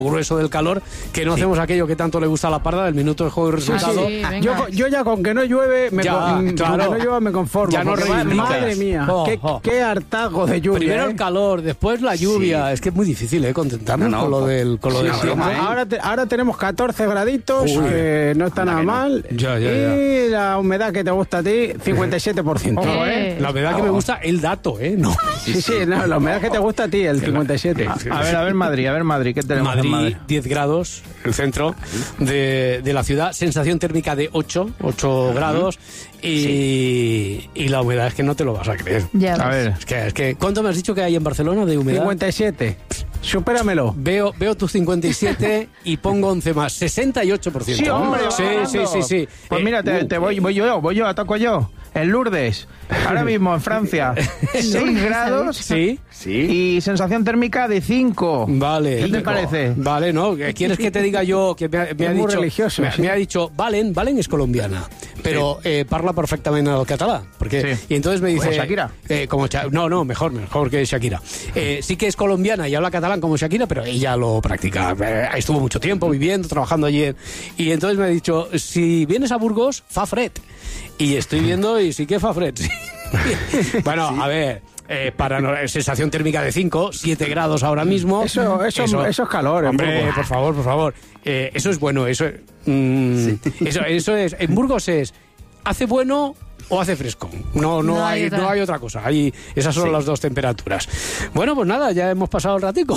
grueso del calor, que no hacemos aquello que tanto le gusta a la Parda, del minuto de juego y resultado. Sí, yo ya con que no llueve me conformo. Ya no madre mía, qué hartazgo de lluvia. Primero el calor, después la lluvia. Sí. Es que es muy difícil contentarnos con lo del tiempo. Ahora tenemos 14 graditos, no está nada mal. Y la humedad que te gusta a ti, 57%. La humedad que me gusta, el dato, ¿no? La humedad que te gusta a ti, el 57%. A ver, Madrid, ¿qué tenemos? Madrid, 10 grados, el centro de la ciudad, sensación térmica de 8 grados y la humedad es que no te lo vas a creer. A ver. Es que ¿cuánto me has dicho que hay en Barcelona de humedad? 57. Supéramelo. Veo tus 57 y pongo 11 más, 68%. Sí, hombre. Sí. Pues mira, voy yo, ataco yo. En Lourdes, ahora mismo en Francia, 6 grados. Sí. Y sensación térmica de 5. Vale. ¿Qué te parece? Vale, ¿no? ¿Quieres que te diga yo que me ha dicho religioso? Me ha dicho, Valen es colombiana, pero parla perfectamente el catalán. Porque, y entonces me dice... ¿Como Shakira? No, mejor que Shakira. Sí que es colombiana y habla catalán como Shakira, pero ella lo practica. Estuvo mucho tiempo viviendo, trabajando allí. Y entonces me ha dicho, si vienes a Burgos, fa fred. Y estoy viendo y sí que fa fred. Sí. Bueno, a ver... para sensación térmica de 5, 7 grados ahora mismo. Eso es calor. Hombre, por favor. Eso es bueno. Eso es. En Burgos es. ¿Hace bueno o hace fresco? No hay otra cosa. Esas son las dos temperaturas. Bueno, pues nada, ya hemos pasado el ratico.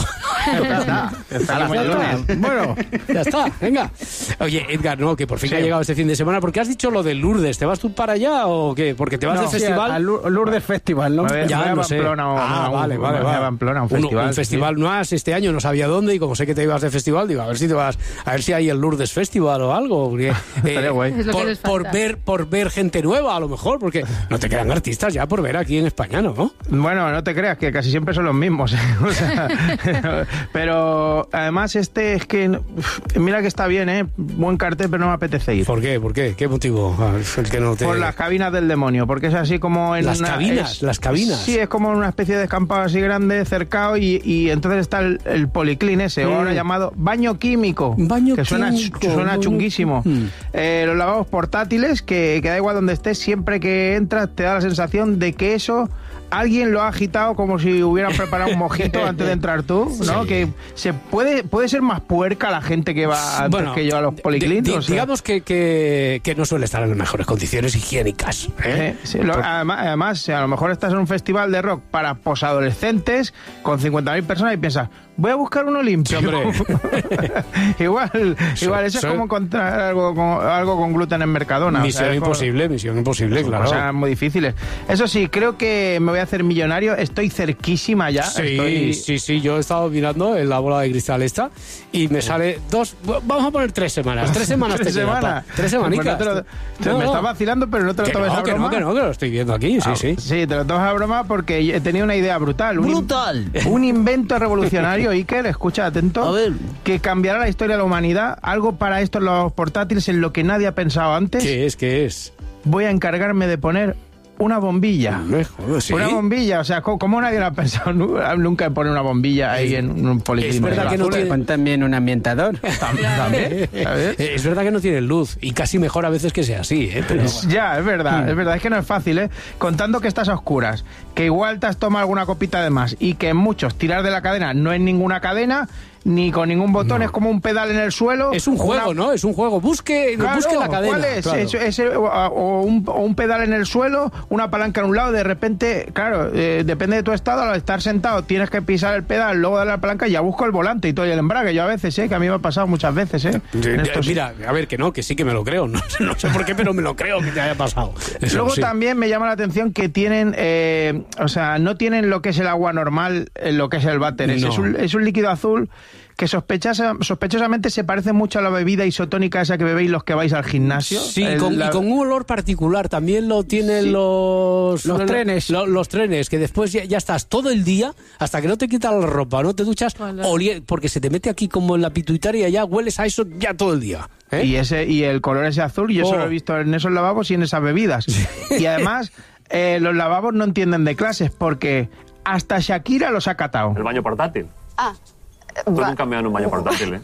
Bueno, ya está, venga. Oye, Edgar, no, que por fin ha llegado este fin de semana, porque has dicho lo de Lourdes. ¿Te vas tú para allá o qué? Porque te vas de festival. Al Lourdes Festival, ¿no? Ya no sé. Vale. Un festival más este año, no sabía dónde, y como sé que te ibas de festival, digo, a ver si te vas, a ver si hay el Lourdes Festival o algo. Porque, por ver gente nueva, a lo mejor, porque no te quedan artistas ya por ver aquí en España, ¿no? Bueno, no te creas, que casi siempre son los mismos. O sea, pero además es que mira que está bien, buen cartel, pero no me apetece ir. ¿Por qué? ¿Qué motivo? Por las cabinas del demonio, porque es así como en las cabinas. Sí, es como una especie de descampado así grande, cercado, y entonces está el policlín ese, o ahora llamado baño químico, que suena chunguísimo. Los lavabos portátiles, que da igual donde estés, siempre que entras te da la sensación de que eso alguien lo ha agitado como si hubieran preparado un mojito antes de entrar tú, ¿no? Sí. Que se puede ser más puerca la gente que va antes que yo a los policlínicos. Digamos que no suele estar en las mejores condiciones higiénicas. Sí, además, a lo mejor estás en un festival de rock para posadolescentes con 50.000 personas y piensas, voy a buscar uno limpio. Sí, hombre. igual eso es como encontrar algo con gluten en Mercadona. Misión imposible, claro. Cosas muy difíciles. Eso sí, creo que me voy a hacer millonario. Estoy cerquísima ya. Sí, yo he estado mirando en la bola de cristal esta y me sale vamos a poner 3 semanas. 3 semanas te queda. 3 semanicas. Me estás vacilando, pero no te lo tomes a broma. Que lo estoy viendo aquí, sí. Sí, te lo tomas a broma porque he tenido una idea brutal. Un invento revolucionario, Iker, escucha atento, a ver, que cambiará la historia de la humanidad. Algo para estos los portátiles en lo que nadie ha pensado antes. ¿Qué es? Voy a encargarme de poner una bombilla. ¿Sí? Una bombilla, o sea, ¿cómo nadie lo ha pensado nunca en poner una bombilla ahí en un policlínico? Es verdad que no tiene... También un ambientador. ¿También? Es verdad que no tiene luz y casi mejor a veces que sea así, Pero... Ya, es verdad, es que no es fácil, Contando que estás a oscuras, que igual te has tomado alguna copita de más y que en muchos tirar de la cadena no es ninguna cadena, ni con ningún botón, es como un pedal en el suelo. Es un juego, ¿no? Es un juego. Busque la cadena. ¿Cuál es? Claro. O un pedal en el suelo, una palanca en un lado, de repente, claro, depende de tu estado, al estar sentado tienes que pisar el pedal, luego darle a la palanca y ya busco el volante y todo, y el embrague. Yo a veces, que a mí me ha pasado muchas veces, Mira, a ver, que sí que me lo creo. No sé por qué, pero me lo creo que te haya pasado. Luego también me llama la atención que tienen, no tienen lo que es el agua normal, lo que es el váter. No. Es un líquido azul que sospechosamente se parece mucho a la bebida isotónica esa que bebéis los que vais al gimnasio. Sí, y con un olor particular. También lo tienen los trenes. Los trenes, que después ya estás todo el día, hasta que no te quitas la ropa, no te duchas, porque se te mete aquí como en la pituitaria, ya hueles a eso ya todo el día. Y el color ese azul, yo solo lo he visto en esos lavabos y en esas bebidas. Y además, los lavabos no entienden de clases, porque hasta Shakira los ha catado. El baño portátil. Tú nunca me dan un baño portátil, ¿eh?